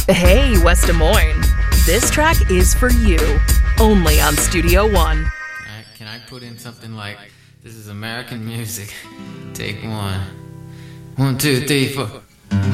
Hey, West Des Moines. This track is for you. Only on Studio One. Can I put in something like, this is American music. Take one. 1, 2, 3, 4.